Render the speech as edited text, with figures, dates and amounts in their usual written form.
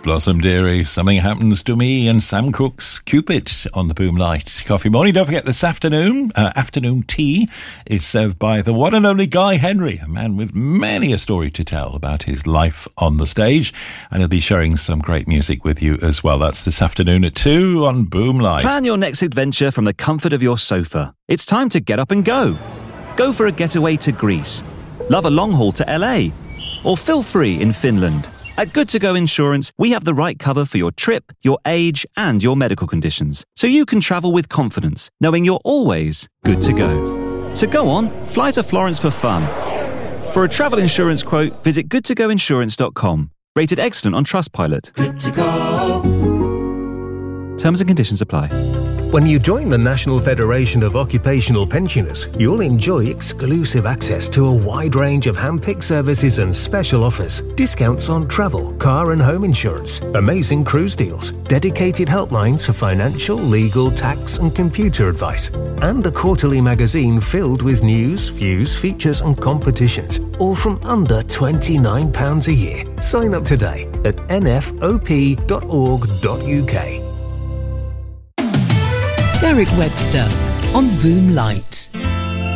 Blossom Dearie, Something Happens to Me, and Sam Cooke's Cupid on the Boomlight Coffee Morning. Don't forget this afternoon tea is served by the one and only Guy Henry, a man with many a story to tell about his life on the stage, and he'll be sharing some great music with you as well. That's this afternoon at 2 on Boomlight. Plan your next adventure from the comfort of your sofa. It's time to get up and go. Go for a getaway to Greece. Love a long haul to LA. Or feel free in Finland. At Good To Go Insurance, we have the right cover for your trip, your age, and your medical conditions, so you can travel with confidence, knowing you're always good to go. So go on, fly to Florence for fun. For a travel insurance quote, visit goodtogoinsurance.com. Rated excellent on Trustpilot. Good to go. Terms and conditions apply. When you join the National Federation of Occupational Pensioners, you'll enjoy exclusive access to a wide range of hand-picked services and special offers, discounts on travel, car and home insurance, amazing cruise deals, dedicated helplines for financial, legal, tax and computer advice, and a quarterly magazine filled with news, views, features and competitions, all from under £29 a year. Sign up today at nfop.org.uk. Derek Webster on Boomlight.